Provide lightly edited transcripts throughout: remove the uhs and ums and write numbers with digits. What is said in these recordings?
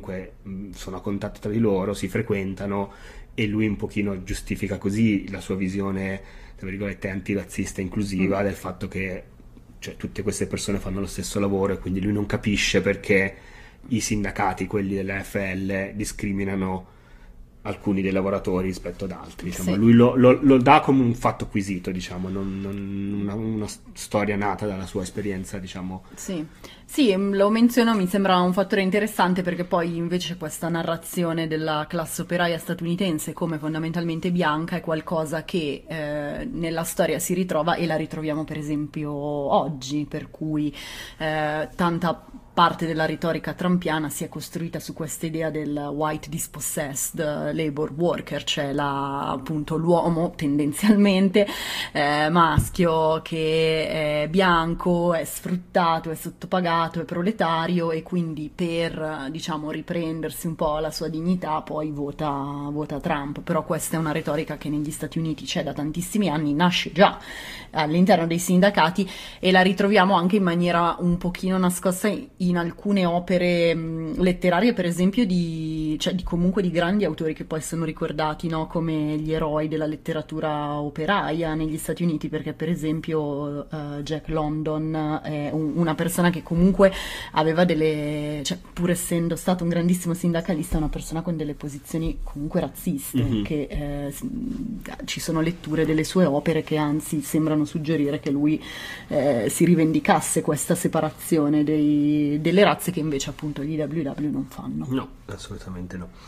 comunque sono a contatto tra di loro, si frequentano, e lui un pochino giustifica così la sua visione, tra virgolette, antirazzista inclusiva, del fatto che, cioè, tutte queste persone fanno lo stesso lavoro, e quindi lui non capisce perché i sindacati, quelli dell'AFL, discriminano alcuni dei lavoratori rispetto ad altri, diciamo. Sì. Lui lo dà come un fatto acquisito, diciamo, non una storia nata dalla sua esperienza, diciamo. Sì. Sì, lo menziono, mi sembra un fattore interessante, perché poi invece questa narrazione della classe operaia statunitense come fondamentalmente bianca è qualcosa che nella storia si ritrova, e la ritroviamo per esempio oggi, per cui tanta parte della retorica trumpiana si è costruita su questa idea del white dispossessed labor worker, cioè appunto l'uomo tendenzialmente maschio che è bianco, è sfruttato, è sottopagato, è proletario, e quindi per, diciamo, riprendersi un po' la sua dignità poi vota Trump. Però questa è una retorica che negli Stati Uniti c'è da tantissimi anni, nasce già all'interno dei sindacati, e la ritroviamo anche in maniera un pochino nascosta in alcune opere letterarie, per esempio comunque di grandi autori che poi sono ricordati, no, come gli eroi della letteratura operaia negli Stati Uniti, perché per esempio Jack London è una persona che comunque aveva cioè, pur essendo stato un grandissimo sindacalista, una persona con delle posizioni comunque razziste, che ci sono letture delle sue opere che anzi sembrano suggerire che lui si rivendicasse questa separazione delle razze, che invece appunto gli IWW non fanno. No, assolutamente no.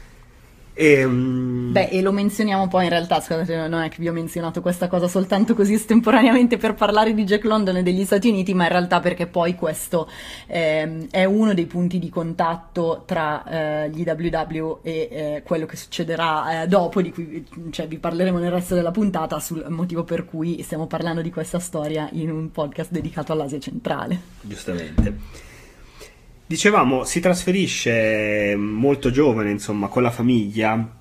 Beh, e lo menzioniamo poi in realtà, scusate, non è che vi ho menzionato questa cosa soltanto così estemporaneamente per parlare di Jack London e degli Stati Uniti, ma in realtà perché poi questo è uno dei punti di contatto tra gli IWW e quello che succederà dopo, di cui, cioè, vi parleremo nel resto della puntata, sul motivo per cui stiamo parlando di questa storia in un podcast dedicato all'Asia centrale. Giustamente. Dicevamo, si trasferisce molto giovane, insomma, con la famiglia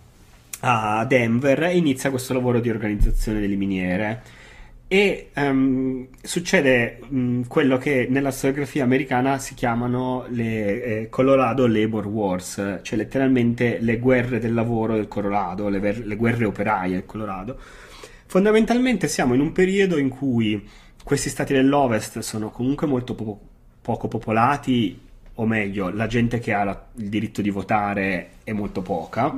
a Denver, e inizia questo lavoro di organizzazione delle miniere, e succede quello che nella storiografia americana si chiamano le Colorado Labor Wars, cioè letteralmente le guerre del lavoro del Colorado, le guerre operaie del Colorado. Fondamentalmente siamo in un periodo in cui questi stati dell'Ovest sono comunque molto poco popolati, o meglio, la gente che ha il diritto di votare è molto poca,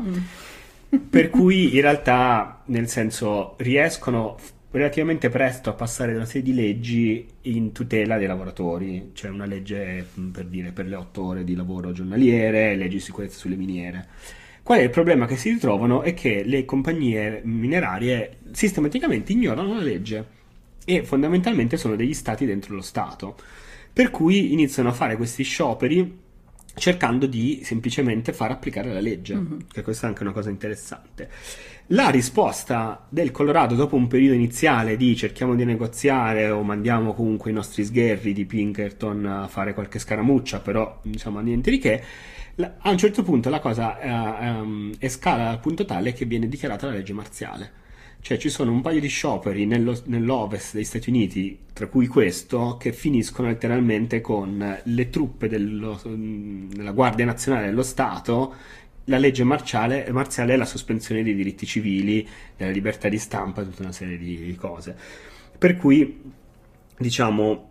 per cui in realtà, nel senso, riescono relativamente presto a passare una serie di leggi in tutela dei lavoratori, cioè una legge, per dire, per le 8 ore di lavoro giornaliere, leggi di sicurezza sulle miniere. Qual è il problema che si ritrovano? È che le compagnie minerarie sistematicamente ignorano la legge, e fondamentalmente sono degli stati dentro lo Stato. Per cui iniziano a fare questi scioperi cercando di semplicemente far applicare la legge, che questa è anche una cosa interessante. La risposta del Colorado, dopo un periodo iniziale di cerchiamo di negoziare o mandiamo comunque i nostri sgherri di Pinkerton a fare qualche scaramuccia, però insomma niente di che, a un certo punto la cosa escala al punto tale che viene dichiarata la legge marziale. Cioè ci sono un paio di scioperi nell'ovest degli Stati Uniti, tra cui questo, che finiscono letteralmente con le truppe della Guardia Nazionale dello Stato, la legge marziale e la sospensione dei diritti civili, della libertà di stampa, tutta una serie di cose. Per cui, diciamo,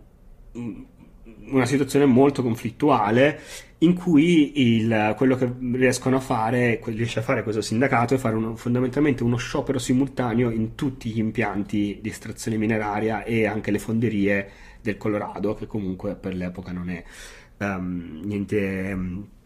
una situazione molto conflittuale, in cui quello che riesce a fare questo sindacato è fare fondamentalmente uno sciopero simultaneo in tutti gli impianti di estrazione mineraria e anche le fonderie del Colorado, che comunque per l'epoca non è niente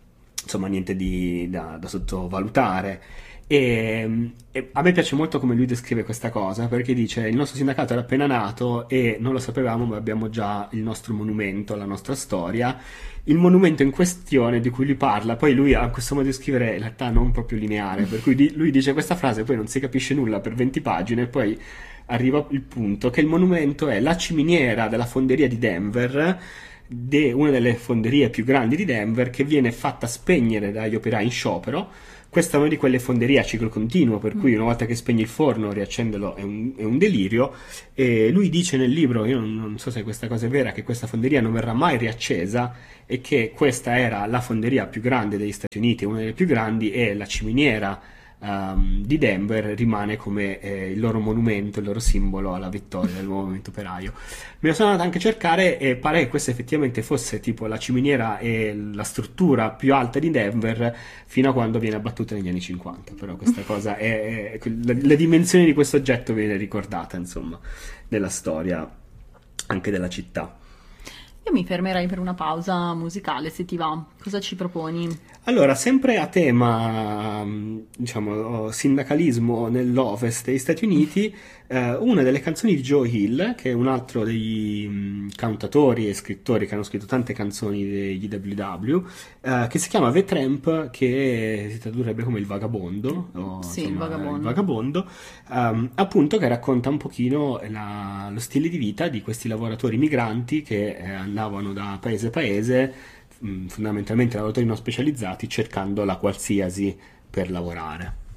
da sottovalutare. E a me piace molto come lui descrive questa cosa, perché dice: il nostro sindacato era appena nato e non lo sapevamo, ma abbiamo già il nostro monumento alla nostra storia. Il monumento in questione di cui lui parla, poi lui ha questo modo di scrivere in realtà non proprio lineare, per cui lui dice questa frase, poi non si capisce nulla per 20 pagine, e poi arriva il punto che il monumento è la ciminiera della fonderia di Denver, una delle fonderie più grandi di Denver, che viene fatta spegnere dagli operai in sciopero. Questa è una di quelle fonderie a ciclo continuo, per cui una volta che spegni il forno, riaccenderlo è un delirio. E lui dice nel libro, io non so se questa cosa è vera, che questa fonderia non verrà mai riaccesa e che questa era la fonderia più grande degli Stati Uniti, una delle più grandi, e la ciminiera di Denver rimane come il loro monumento, il loro simbolo alla vittoria del movimento operaio. Me lo sono andato anche a cercare e pare che questa effettivamente fosse tipo la ciminiera e la struttura più alta di Denver fino a quando viene abbattuta negli anni 50. Però questa cosa la dimensione di questo oggetto viene ricordata, insomma, nella storia anche della città. Io mi fermerei per una pausa musicale, se ti va. Cosa ci proponi? Allora, sempre a tema, diciamo, sindacalismo nell'Ovest degli Stati Uniti, una delle canzoni di Joe Hill, che è un altro dei cantatori e scrittori che hanno scritto tante canzoni degli WW, che si chiama The Tramp, che si tradurrebbe come il vagabondo, o, Sì, insomma, il vagabondo. il vagabondo, appunto, che racconta un pochino lo stile di vita di questi lavoratori migranti che andavano da paese a paese, fondamentalmente lavoratori non specializzati, cercando la qualsiasi per lavorare.